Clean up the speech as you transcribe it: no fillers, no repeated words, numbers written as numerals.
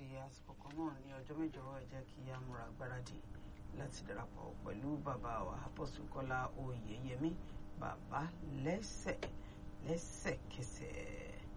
di àsìkò kan náà ní ọjọ́ mẹ́jọ ẹ jẹ́ kí a múra gbáradì láti darapọ̀ pẹ̀lú bàbá wa Apostle Kọ́lá Oyèyẹmí bàbá lẹ́sẹ̀kẹsẹ̀.